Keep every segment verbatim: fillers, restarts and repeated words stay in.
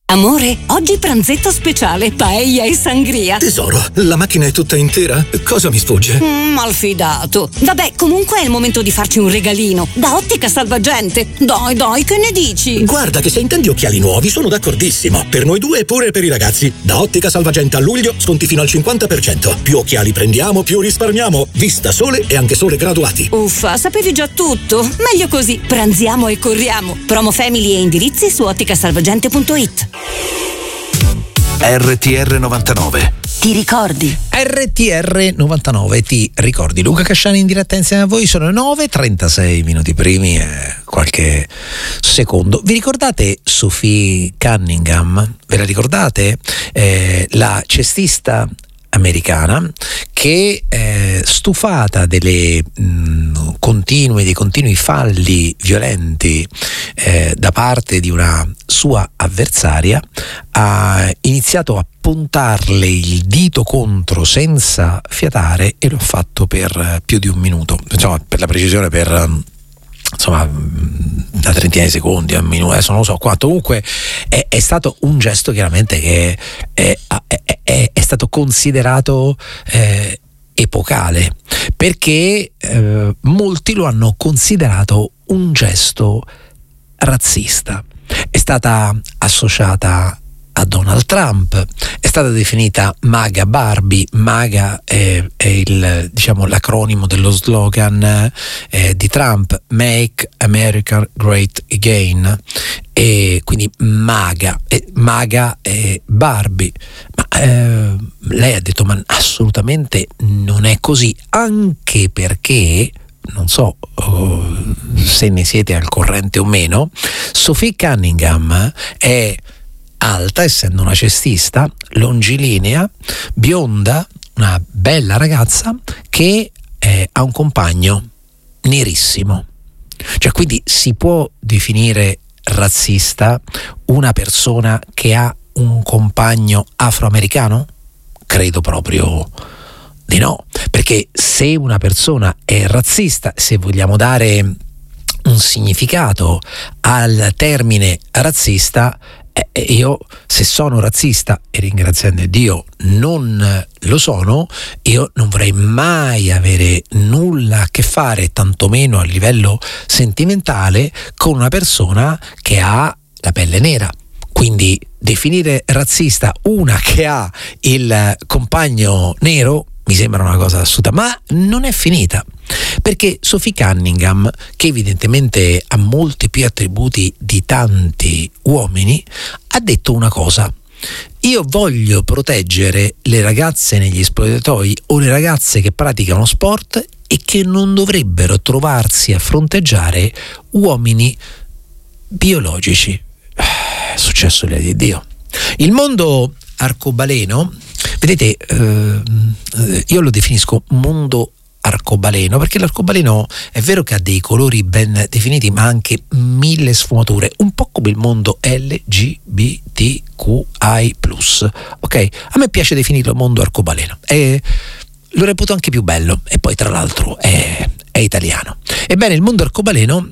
Amore, oggi pranzetto speciale, paella e sangria. Tesoro, la macchina è tutta intera? Cosa mi sfugge? Mm, malfidato. Vabbè, comunque è il momento di farci un regalino. Da Ottica Salvagente. Dai, dai, che ne dici? Guarda che se intendi occhiali nuovi sono d'accordissimo. Per noi due e pure per i ragazzi. Da Ottica Salvagente a luglio sconti fino al cinquanta per cento. Più occhiali prendiamo, più risparmiamo. Vista sole e anche sole graduati. Uffa, sapevi già tutto? Meglio così. Pranziamo e corriamo. Promo Family e indirizzi su ottica salvagente punto it. R T R novantanove. Ti ricordi? R T R novantanove, ti ricordi? Luca Casciani in diretta insieme a voi. Sono nove e trentasei minuti primi e qualche secondo. Vi ricordate Sophie Cunningham? Ve la ricordate? Eh, la cestista americana che eh, stufata delle mh, continue dei continui falli violenti eh, da parte di una sua avversaria ha iniziato a puntarle il dito contro senza fiatare e lo ha fatto per più di un minuto, insomma per la precisione per insomma una trentina di secondi, un minuto, adesso non lo so quanto. Comunque è, è stato un gesto chiaramente che è, è, è, è stato considerato eh, epocale, perché eh, molti lo hanno considerato un gesto razzista. È stata associata a Donald Trump, è stata definita MAGA Barbie. MAGA è, è il, diciamo, l'acronimo dello slogan eh, di Trump, Make America Great Again, e quindi MAGA, eh, MAGA è Barbie. Ma eh, lei ha detto ma assolutamente non è così, anche perché non so oh, se ne siete al corrente o meno, Sophie Cunningham è alta, essendo una cestista, longilinea, bionda, una bella ragazza che eh, ha un compagno nerissimo. Cioè, quindi si può definire razzista una persona che ha un compagno afroamericano? Credo proprio di no, perché se una persona è razzista, se vogliamo dare un significato al termine razzista, eh, io se sono razzista, e ringraziando Dio non lo sono, io non vorrei mai avere nulla a che fare, tantomeno a livello sentimentale, con una persona che ha la pelle nera. Quindi definire razzista una che ha il compagno nero mi sembra una cosa assurda, ma non è finita, perché Sophie Cunningham, che evidentemente ha molti più attributi di tanti uomini, ha detto una cosa: io voglio proteggere le ragazze negli spogliatoi o le ragazze che praticano sport e che non dovrebbero trovarsi a fronteggiare uomini biologici. È successo l'ira di Dio. Il mondo arcobaleno, vedete, eh, io lo definisco mondo arcobaleno perché l'arcobaleno è vero che ha dei colori ben definiti, ma anche mille sfumature, un po' come il mondo L G B T Q I plus, ok? A me piace definirlo mondo arcobaleno e lo reputo anche più bello, e poi tra l'altro è, è italiano. Ebbene, il mondo arcobaleno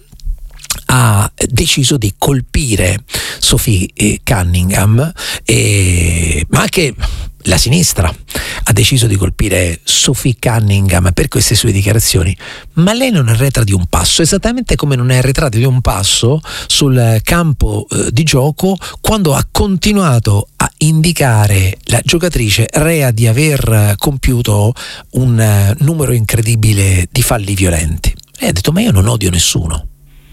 ha deciso di colpire Sophie Cunningham, e, ma anche la sinistra ha deciso di colpire Sophie Cunningham per queste sue dichiarazioni, ma lei non arretra di un passo, esattamente come non è arretrata di un passo sul campo eh, di gioco quando ha continuato a indicare la giocatrice rea di aver compiuto un uh, numero incredibile di falli violenti. Lei ha detto: ma io non odio nessuno,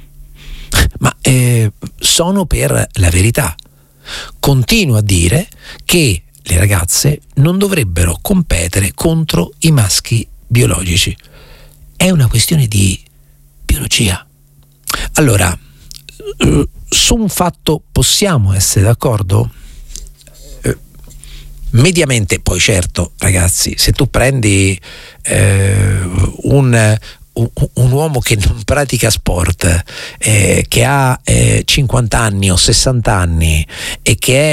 ma eh, sono per la verità. Continuo a dire che le ragazze non dovrebbero competere contro i maschi biologici. È una questione di biologia. Allora, eh, su un fatto possiamo essere d'accordo? Eh, mediamente, poi certo, ragazzi, se tu prendi eh, un... un uomo che non pratica sport, eh, che ha eh, cinquanta anni o sessanta anni e che è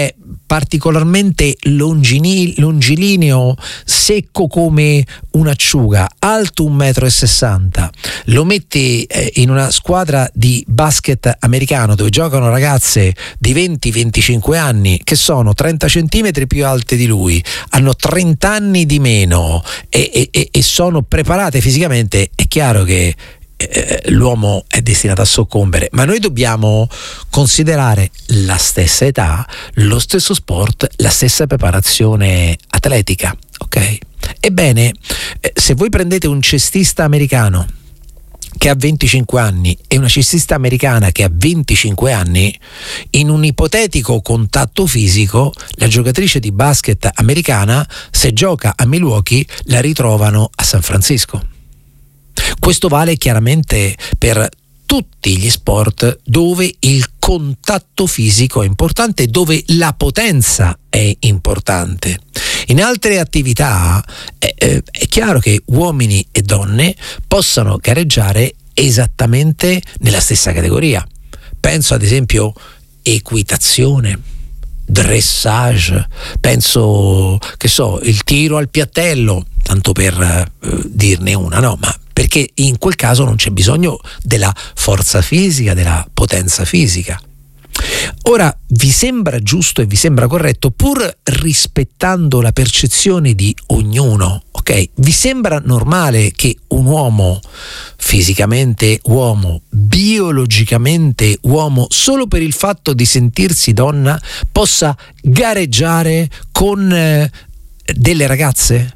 particolarmente longini, longilineo, secco come un'acciuga, alto un metro e sessanta, lo metti eh, in una squadra di basket americano dove giocano ragazze di venti venticinque anni che sono trenta centimetri più alte di lui, hanno trenta anni di meno e, e, e sono preparate fisicamente, è chiaro che eh, l'uomo è destinato a soccombere, ma noi dobbiamo considerare la stessa età, lo stesso sport, la stessa preparazione atletica, ok? Ebbene, eh, se voi prendete un cestista americano che ha venticinque anni e una cestista americana che ha venticinque anni, in un ipotetico contatto fisico, la giocatrice di basket americana, se gioca a Milwaukee, la ritrovano a San Francisco. Questo vale chiaramente per tutti gli sport dove il contatto fisico è importante, dove la potenza è importante. In altre attività eh, eh, è chiaro che uomini e donne possano gareggiare esattamente nella stessa categoria. Penso ad esempio equitazione, dressage, penso che so, il tiro al piattello, tanto per eh, dirne una, no? Ma perché in quel caso non c'è bisogno della forza fisica, della potenza fisica. Ora, vi sembra giusto e vi sembra corretto, pur rispettando la percezione di ognuno, ok? Vi sembra normale che un uomo, fisicamente uomo, biologicamente uomo, solo per il fatto di sentirsi donna, possa gareggiare con eh, delle ragazze?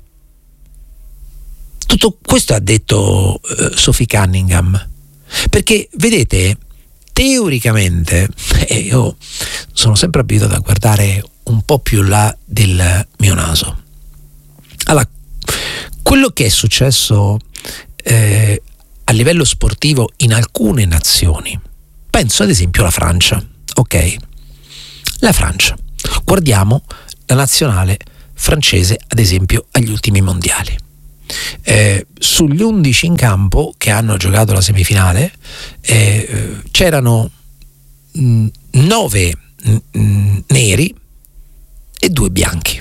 Tutto questo ha detto uh, Sophie Cunningham, perché vedete, teoricamente, eh, io sono sempre abituato a guardare un po' più là del mio naso. Allora, quello che è successo eh, a livello sportivo in alcune nazioni, penso ad esempio alla Francia, ok? La Francia, guardiamo la nazionale francese ad esempio agli ultimi mondiali. Eh, sugli undici in campo che hanno giocato la semifinale eh, c'erano mh, nove mh, neri e due bianchi.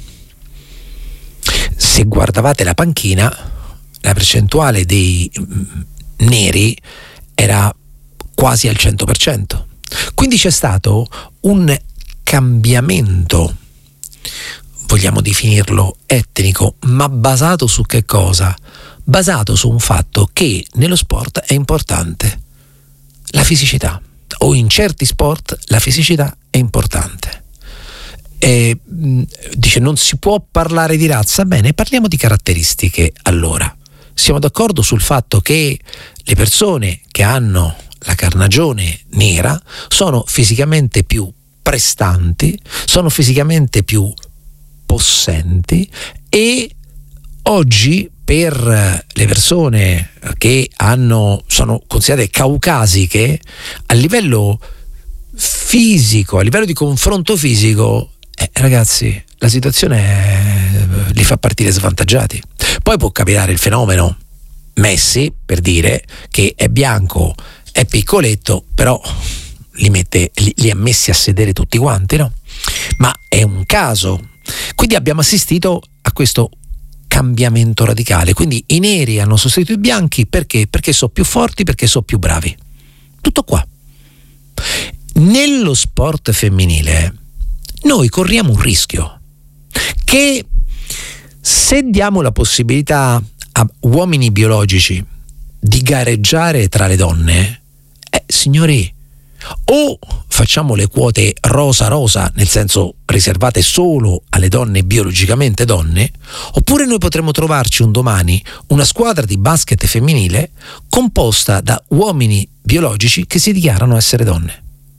Se guardavate la panchina, la percentuale dei mh, neri era quasi al cento per cento. Quindi c'è stato un cambiamento, vogliamo definirlo etnico, ma basato su che cosa? Basato su un fatto che nello sport è importante, la fisicità, o in certi sport la fisicità è importante. E, dice non si può parlare di razza, bene, parliamo di caratteristiche allora. Siamo d'accordo sul fatto che le persone che hanno la carnagione nera sono fisicamente più prestanti, sono fisicamente più possenti e oggi per le persone che hanno sono considerate caucasiche a livello fisico, a livello di confronto fisico, eh, ragazzi, la situazione è, li fa partire svantaggiati. Poi può capitare il fenomeno Messi, per dire, che è bianco, è piccoletto, però li mette li, li ha messi a sedere tutti quanti, no? Ma è un caso. Quindi abbiamo assistito a questo cambiamento radicale. Quindi i neri hanno sostituito i bianchi perché? Perché sono più forti, perché sono più bravi. Tutto qua. Nello sport femminile noi corriamo un rischio che, se diamo la possibilità a uomini biologici di gareggiare tra le donne, eh, signori, o facciamo le quote rosa rosa, nel senso riservate solo alle donne biologicamente donne, oppure noi potremmo trovarci un domani una squadra di basket femminile composta da uomini biologici che si dichiarano essere donne.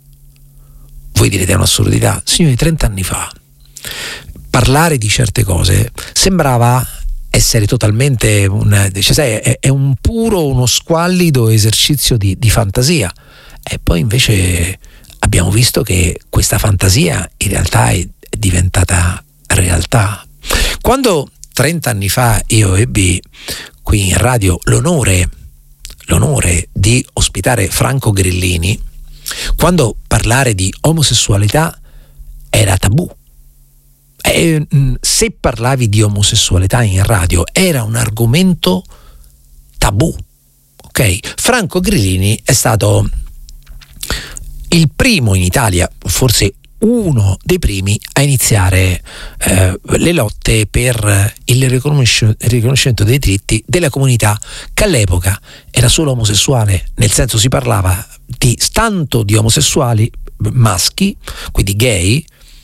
Voi direte è un'assurdità. Signori, trenta anni fa parlare di certe cose sembrava essere totalmente un, cioè, sai, è, è un puro, uno squallido esercizio di, di fantasia. E poi invece abbiamo visto che questa fantasia in realtà è diventata realtà. Quando trenta anni fa io ebbi qui in radio l'onore, l'onore di ospitare Franco Grillini, quando parlare di omosessualità era tabù, eh, se parlavi di omosessualità in radio era un argomento tabù, ok? Franco Grillini è stato il primo in Italia, forse uno dei primi, a iniziare eh, le lotte per il riconoscimento dei diritti della comunità che all'epoca era solo omosessuale, nel senso si parlava di tanto di omosessuali maschi, quindi gay,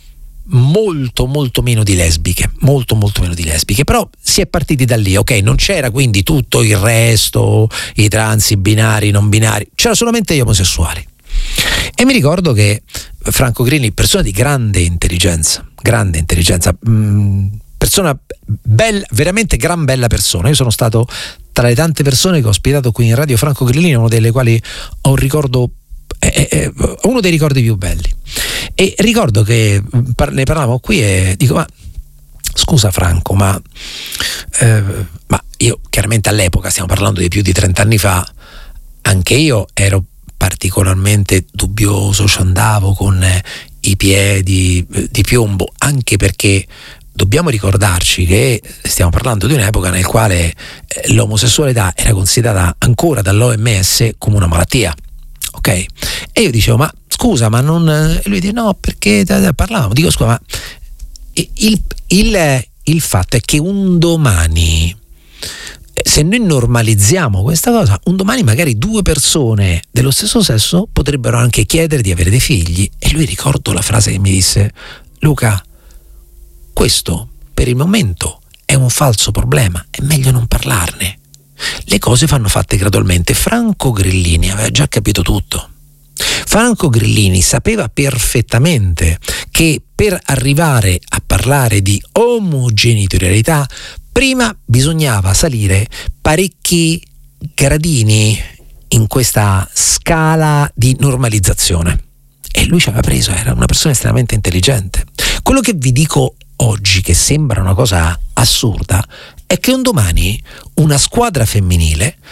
molto molto meno di lesbiche, molto molto meno di lesbiche, però si è partiti da lì, ok? Non c'era quindi tutto il resto, i trans, i binari, i non binari, c'era solamente gli omosessuali. E mi ricordo che Franco Grillini, persona di grande intelligenza, grande intelligenza, mh, persona bella, veramente gran bella persona. Io sono stato tra le tante persone che ho ospitato qui in radio Franco Grillini, uno delle quali ho un ricordo, eh, eh, uno dei ricordi più belli. E ricordo che par- ne parlavamo qui e dico: ma scusa Franco, ma, eh, ma io chiaramente all'epoca, stiamo parlando di più di trent'anni fa, anche io ero particolarmente dubbioso, ci andavo con eh, i piedi eh, di piombo, anche perché dobbiamo ricordarci che stiamo parlando di un'epoca nel quale eh, l'omosessualità era considerata ancora dall'O M S come una malattia, ok? E io dicevo: ma scusa, ma non... E lui dice: no, perché parlavamo, dico scusa, ma il, il, il fatto è che un domani, se noi normalizziamo questa cosa, un domani magari due persone dello stesso sesso potrebbero anche chiedere di avere dei figli. E lui, ricordo la frase che mi disse: Luca, questo per il momento è un falso problema, è meglio non parlarne, le cose vanno fatte gradualmente. Franco Grillini aveva già capito tutto. Franco Grillini sapeva perfettamente che per arrivare a parlare di omogenitorialità prima bisognava salire parecchi gradini in questa scala di normalizzazione, e lui ci aveva preso, era una persona estremamente intelligente. Quello che vi dico oggi, che sembra una cosa assurda, è che un domani una squadra femminile